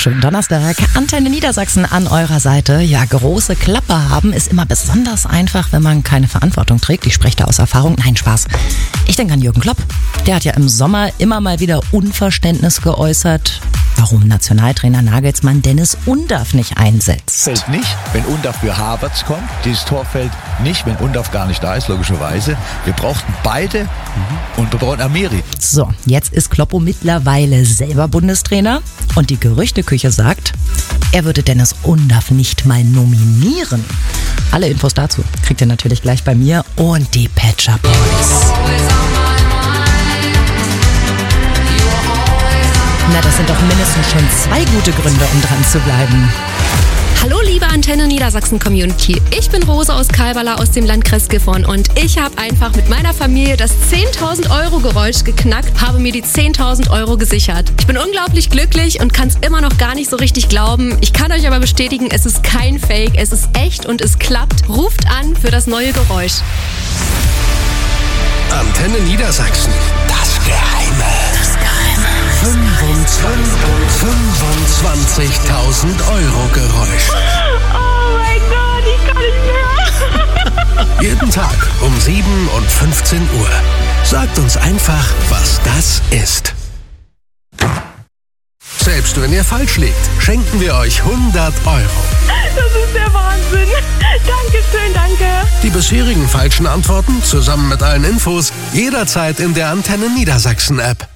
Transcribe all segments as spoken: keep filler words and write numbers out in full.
Schönen Donnerstag. Antenne Niedersachsen an eurer Seite. Ja, große Klappe haben ist immer besonders einfach, wenn man keine Verantwortung trägt. Ich spreche da aus Erfahrung. Nein, Spaß. Ich denke an Jürgen Klopp. Der hat ja im Sommer immer mal wieder Unverständnis geäußert, warum Nationaltrainer Nagelsmann Dennis Undaff nicht einsetzt. Fällt nicht, wenn Undaff für Havertz kommt. Dieses Tor fällt nicht, wenn Undaff gar nicht da ist, logischerweise. Wir brauchten beide und wir brauchen Amiri. So, jetzt ist Kloppo mittlerweile selber Bundestrainer und die Gerüchteküche sagt, er würde Dennis Undaff nicht mal nominieren. Alle Infos dazu kriegt ihr natürlich gleich bei mir und die Pet Shop Boys. Na, das sind doch mindestens schon zwei gute Gründe, um dran zu bleiben. Hallo liebe Antenne Niedersachsen Community, ich bin Rose aus Kalberla aus dem Landkreis Gifhorn und ich habe einfach mit meiner Familie das zehntausend Euro Geräusch geknackt, habe mir die zehntausend Euro gesichert. Ich bin unglaublich glücklich und kann es immer noch gar nicht so richtig glauben. Ich kann euch aber bestätigen, es ist kein Fake, es ist echt und es klappt. Ruft an für das neue Geräusch. Antenne Niedersachsen, das Geheime. Das Geheime. fünfundzwanzigtausend Euro Geräusch. Oh mein Gott, ich kann nicht mehr. Jeden Tag um sieben und fünfzehn Uhr. Sagt uns einfach, was das ist. Selbst wenn ihr falsch liegt, schenken wir euch hundert Euro. Das ist der Wahnsinn. Dankeschön, danke. Die bisherigen falschen Antworten zusammen mit allen Infos jederzeit in der Antenne Niedersachsen App.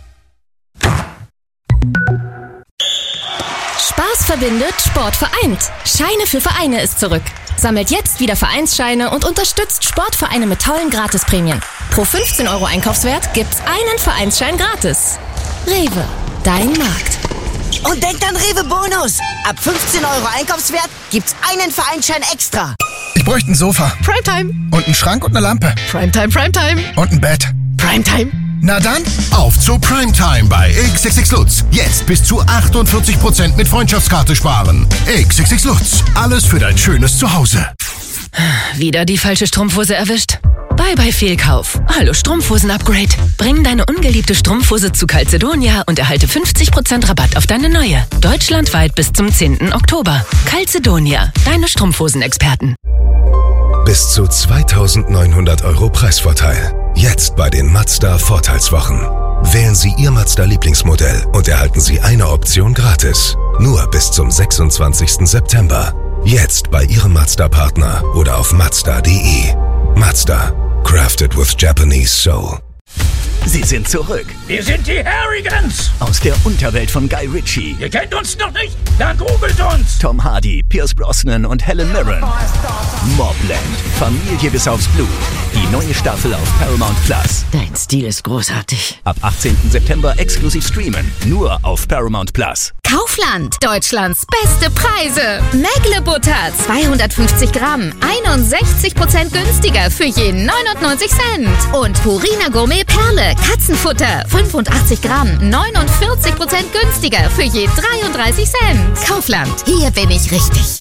Spaß verbindet, Sport vereint. Scheine für Vereine ist zurück. Sammelt jetzt wieder Vereinsscheine und unterstützt Sportvereine mit tollen Gratisprämien. Pro fünfzehn Euro Einkaufswert gibt's einen Vereinsschein gratis. Rewe, dein Markt. Und denkt an Rewe Bonus. Ab fünfzehn Euro Einkaufswert gibt's einen Vereinsschein extra. Ich bräuchte ein Sofa. Primetime. Und einen Schrank und eine Lampe. Primetime, Primetime. Und ein Bett. Primetime. Na dann, auf zu Primetime bei X X X Lutz. Jetzt bis zu achtundvierzig Prozent mit Freundschaftskarte sparen. X X X Lutz. Alles für dein schönes Zuhause. Wieder die falsche Strumpfhose erwischt? Bye bye Fehlkauf. Hallo Strumpfhosen-Upgrade. Bring deine ungeliebte Strumpfhose zu Calzedonia und erhalte fünfzig Prozent Rabatt auf deine neue. Deutschlandweit bis zum zehnten Oktober. Calzedonia, deine Strumpfhosen-Experten. Bis zu zweitausendneunhundert Euro Preisvorteil. Jetzt bei den Mazda Vorteilswochen. Wählen Sie Ihr Mazda-Lieblingsmodell und erhalten Sie eine Option gratis. Nur bis zum sechsundzwanzigsten September. Jetzt bei Ihrem Mazda-Partner oder auf mazda punkt de. Mazda. Crafted with Japanese Soul. Sie sind zurück. Wir sind die Harrigans. Aus der Unterwelt von Guy Ritchie. Ihr kennt uns noch nicht? Dann googelt uns. Tom Hardy, Pierce Brosnan und Helen Mirren. Mobland. Familie bis aufs Blut. Die neue Staffel auf Paramount Plus. Dein Stil ist großartig. Ab achtzehnten September exklusiv streamen. Nur auf Paramount Plus. Kaufland, Deutschlands beste Preise. Mägle Butter, zweihundertfünfzig Gramm, einundsechzig Prozent günstiger für je neunundneunzig Cent. Und Purina Gourmet Perle, Katzenfutter, fünfundachtzig Gramm, neunundvierzig Prozent günstiger für je dreiunddreißig Cent. Kaufland, hier bin ich richtig.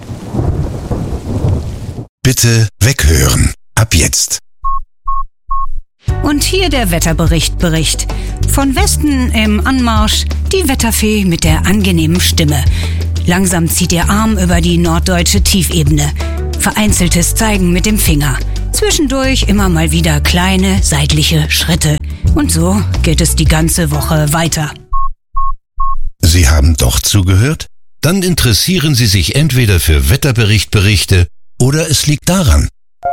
Bitte weghören. Ab jetzt. Und hier der Wetterbericht Bericht. Von Westen im Anmarsch die Wetterfee mit der angenehmen Stimme. Langsam zieht ihr Arm über die norddeutsche Tiefebene. Vereinzeltes Zeigen mit dem Finger. Zwischendurch immer mal wieder kleine seitliche Schritte. Und so geht es die ganze Woche weiter. Sie haben doch zugehört? Dann interessieren Sie sich entweder für Wetterberichtberichte oder es liegt daran.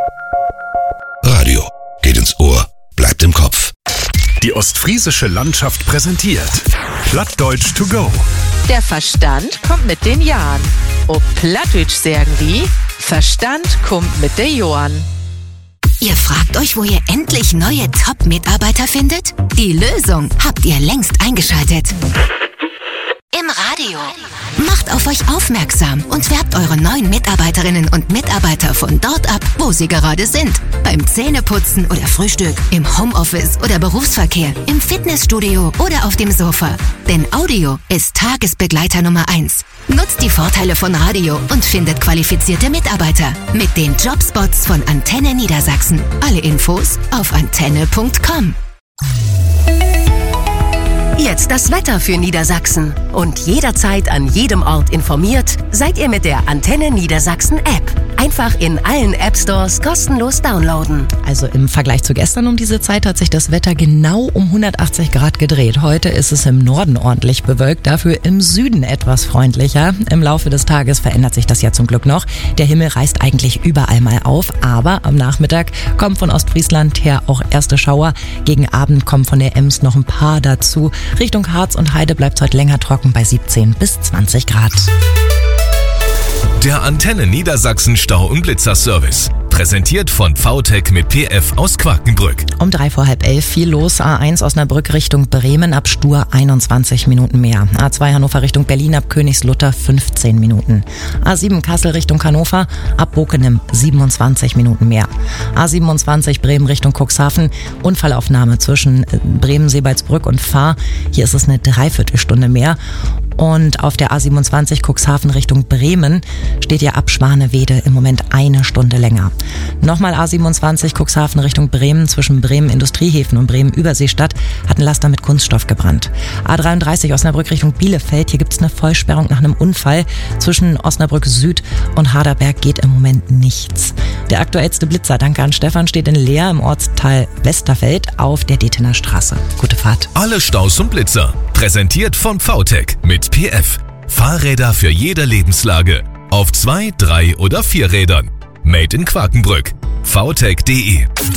Radio geht ins Ohr, bleibt im Kopf. Die ostfriesische Landschaft präsentiert Plattdeutsch to go. Der Verstand kommt mit den Jahren. Ob Plattdeutsch sagen die, Verstand kommt mit der Johann. Ihr fragt euch, wo ihr endlich neue Top-Mitarbeiter findet? Die Lösung habt ihr längst eingeschaltet. Im Radio. Macht auf euch aufmerksam und werbt eure neuen Mitarbeiterinnen und Mitarbeiter von dort ab, wo sie gerade sind. Beim Zähneputzen oder Frühstück, im Homeoffice oder Berufsverkehr, im Fitnessstudio oder auf dem Sofa. Denn Audio ist Tagesbegleiter Nummer eins. Nutzt die Vorteile von Radio und findet qualifizierte Mitarbeiter mit den Jobspots von Antenne Niedersachsen. Alle Infos auf antenne punkt com. Jetzt das Wetter für Niedersachsen. Und jederzeit an jedem Ort informiert, seid ihr mit der Antenne Niedersachsen App. Einfach in allen App Stores kostenlos downloaden. Also im Vergleich zu gestern um diese Zeit hat sich das Wetter genau um hundertachtzig Grad gedreht. Heute ist es im Norden ordentlich bewölkt, dafür im Süden etwas freundlicher. Im Laufe des Tages verändert sich das ja zum Glück noch. Der Himmel reißt eigentlich überall mal auf, aber am Nachmittag kommen von Ostfriesland her auch erste Schauer. Gegen Abend kommen von der Ems noch ein paar dazu. Richtung Harz und Heide bleibt es heute länger trocken bei siebzehn bis zwanzig Grad. Der Antenne Niedersachsen Stau- und Blitzerservice. Präsentiert von V T E C mit P F aus Quakenbrück. Um drei vor halb elf viel los. A eins Osnabrück Richtung Bremen ab Stur einundzwanzig Minuten mehr. A zwei Hannover Richtung Berlin ab Königslutter fünfzehn Minuten. A sieben Kassel Richtung Hannover ab Bokenem siebenundzwanzig Minuten mehr. A siebenundzwanzig Bremen Richtung Cuxhaven. Unfallaufnahme zwischen Bremen-Seebaldsbrück und Fahr. Hier ist es eine Dreiviertelstunde mehr. Und auf der A siebenundzwanzig Cuxhaven Richtung Bremen steht ja ab Schwanewede im Moment eine Stunde länger. Nochmal A siebenundzwanzig Cuxhaven Richtung Bremen zwischen Bremen Industriehäfen und Bremen Überseestadt hat ein Laster mit Kunststoff gebrannt. A dreiunddreißig Osnabrück Richtung Bielefeld, hier gibt es eine Vollsperrung nach einem Unfall. Zwischen Osnabrück Süd und Harderberg geht im Moment nichts. Der aktuellste Blitzer, danke an Stefan, steht in Leer im Ortsteil Westerfeld auf der Detener Straße. Gute Fahrt. Alle Staus und Blitzer. Präsentiert von V T E C mit P F. Fahrräder für jede Lebenslage. Auf zwei, drei oder vier Rädern. Made in Quakenbrück. V T E C punkt de